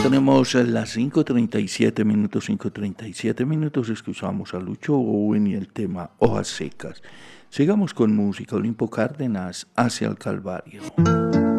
tenemos las 5:37 minutos, escuchamos a Lucho Owen y el tema Hojas Secas. Sigamos con música, Olimpo Cárdenas, Hacia el Calvario.